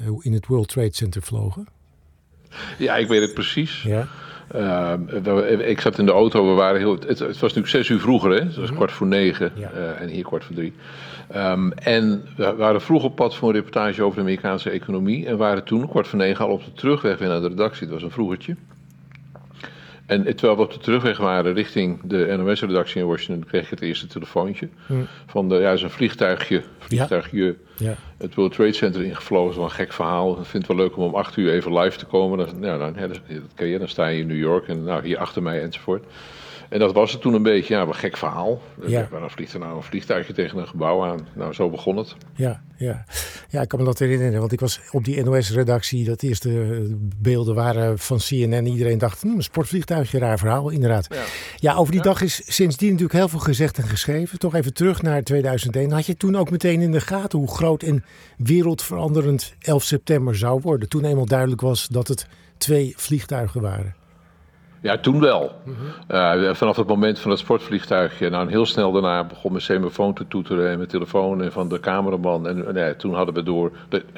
in het World Trade Center vlogen? Ja, ik weet het precies. Ja. Ik zat in de auto, het was natuurlijk 6 uur vroeger, hè? Het was 8:45 Ja. en hier 2:45. En we waren vroeg op pad voor een reportage over de Amerikaanse economie. En waren toen 8:45 al op de terugweg weer naar de redactie. Het was een vroegertje. En terwijl we op de terugweg waren richting de NOS-redactie in Washington, kreeg ik het eerste telefoontje. Van is een vliegtuigje Ja. het World Trade Center ingevlogen. Dat is wel een gek verhaal. Ik vind het wel leuk om 8 uur even live te komen. Dat ken je, dan sta je in New York en hier achter mij enzovoort. En dat was het toen een beetje, een gek verhaal. Ja. Waarom vliegt er nou een vliegtuigje tegen een gebouw aan? Nou, zo begon het. Ja, ik kan me dat herinneren, want ik was op die NOS-redactie. Dat eerste beelden waren van CNN. Iedereen dacht, een sportvliegtuigje, raar verhaal, inderdaad. Ja, over die dag is sindsdien natuurlijk heel veel gezegd en geschreven. Toch even terug naar 2001. Had je toen ook meteen in de gaten hoe groot en wereldveranderend 11 september zou worden? Toen eenmaal duidelijk was dat het 2 vliegtuigen waren. Ja, toen wel. Vanaf het moment van het sportvliegtuigje. Nou, en heel snel daarna begon mijn semafoon te toeteren en mijn telefoon en van de cameraman. En toen hadden we door.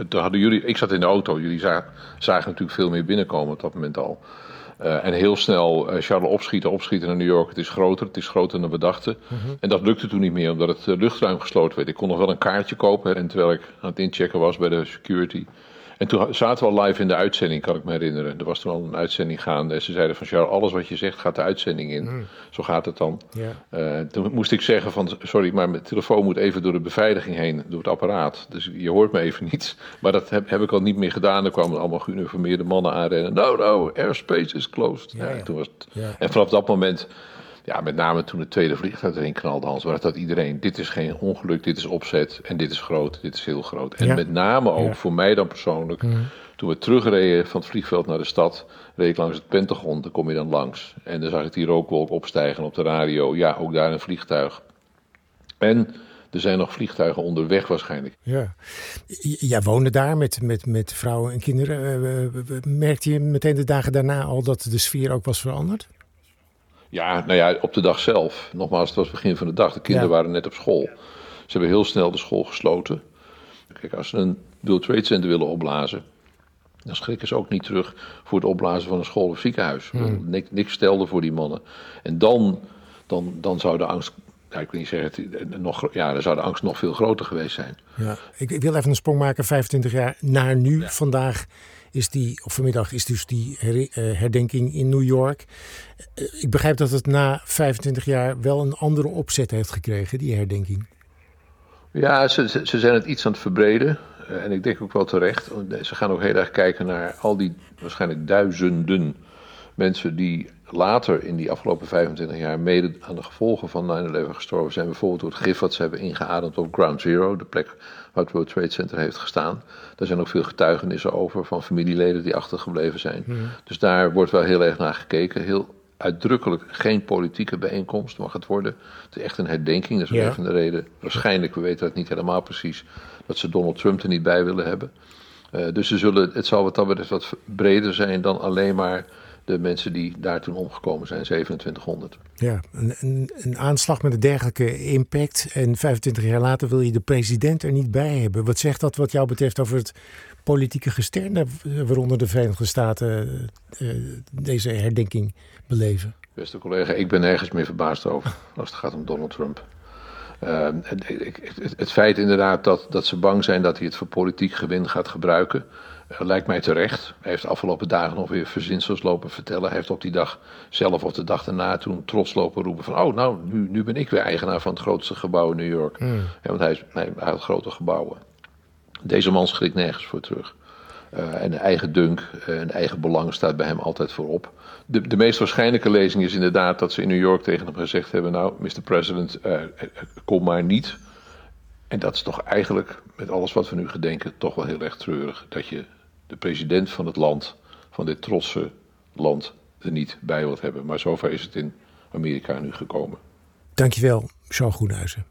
Ik zat in de auto, jullie zagen natuurlijk veel meer binnenkomen op dat moment al. En heel snel Charles opschieten naar New York. Het is groter dan we dachten. En dat lukte toen niet meer, omdat het luchtruim gesloten werd. Ik kon nog wel een kaartje kopen. En terwijl ik aan het inchecken was bij de security. En toen zaten we al live in de uitzending, kan ik me herinneren. Er was toen al een uitzending gaande. En ze zeiden van, Charles, alles wat je zegt gaat de uitzending in. Zo gaat het dan. Ja. Toen moest ik zeggen van, sorry, maar mijn telefoon moet even door de beveiliging heen, door het apparaat. Dus je hoort me even niet. Maar dat heb ik al niet meer gedaan. Er kwamen allemaal geuniformeerde mannen aanrennen. No, airspace is closed. Toen was het. Ja. En vanaf dat moment, met name toen het tweede vliegtuig erin knalde, Hans, was dat iedereen, dit is geen ongeluk, dit is opzet en dit is groot, dit is heel groot. En met name ook voor mij dan persoonlijk, toen we terugreden van het vliegveld naar de stad, reed ik langs het Pentagon, daar kom je dan langs. En dan zag ik die rookwolk opstijgen op de radio, ook daar een vliegtuig. En er zijn nog vliegtuigen onderweg waarschijnlijk. Ja. Jij woonde daar met vrouwen en kinderen. Merkte je meteen de dagen daarna al dat de sfeer ook was veranderd? Ja, op de dag zelf. Nogmaals, het was het begin van de dag. De kinderen waren net op school. Ze hebben heel snel de school gesloten. Kijk, als ze een World Trade Center willen opblazen, dan schrikken ze ook niet terug voor het opblazen van een school of ziekenhuis. Niks stelde voor die mannen. En dan zou de angst, ik wil niet zeggen, dan zou de angst nog veel groter geweest zijn. Ja. Ik wil even een sprong maken, 25 jaar naar nu. Ja. Vandaag vanmiddag is dus die herdenking in New York. Ik begrijp dat het na 25 jaar wel een andere opzet heeft gekregen, die herdenking. Ja, ze zijn het iets aan het verbreden. En ik denk ook wel terecht. Ze gaan ook heel erg kijken naar al die waarschijnlijk duizenden mensen die later in die afgelopen 25 jaar mede aan de gevolgen van 9/11 gestorven zijn. Bijvoorbeeld door het gif wat ze hebben ingeademd op Ground Zero, de plek waar het World Trade Center heeft gestaan. Daar zijn ook veel getuigenissen over van familieleden die achtergebleven zijn. Dus daar wordt wel heel erg naar gekeken. Heel uitdrukkelijk geen politieke bijeenkomst mag het worden. Het is echt een herdenking. Dat is ook een van de reden. Waarschijnlijk, we weten het niet helemaal precies, dat ze Donald Trump er niet bij willen hebben. Dus het zal wat dat betreft wat breder zijn dan alleen maar de mensen die daar toen omgekomen zijn, 2700. Ja, een aanslag met een dergelijke impact. En 25 jaar later wil je de president er niet bij hebben. Wat zegt dat wat jou betreft over het politieke gesternte waaronder de Verenigde Staten deze herdenking beleven? Beste collega, ik ben nergens meer verbaasd over als het gaat om Donald Trump. Het feit inderdaad dat ze bang zijn dat hij het voor politiek gewin gaat gebruiken, lijkt mij terecht. Hij heeft de afgelopen dagen nog weer verzinsels lopen vertellen. Hij heeft op die dag zelf of de dag daarna toen trots lopen roepen van, nu ben ik weer eigenaar van het grootste gebouw in New York. Want hij had grote gebouwen. Deze man schrikt nergens voor terug. En eigen dunk en eigen belang staat bij hem altijd voorop. De meest waarschijnlijke lezing is inderdaad dat ze in New York tegen hem gezegd hebben, Mr. President, kom maar niet. En dat is toch eigenlijk, met alles wat we nu gedenken, toch wel heel erg treurig. Dat je de president van het land, van dit trotse land, er niet bij wilt hebben. Maar zover is het in Amerika nu gekomen. Dankjewel, Charles Groenhuizen.